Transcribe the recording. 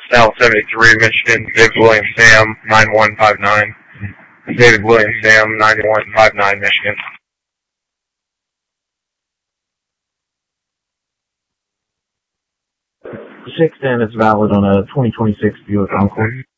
South 73, Michigan, David William Sam, 9159. David William Sam, 9159, Michigan. 610 is valid on a 2026 Buick Encore.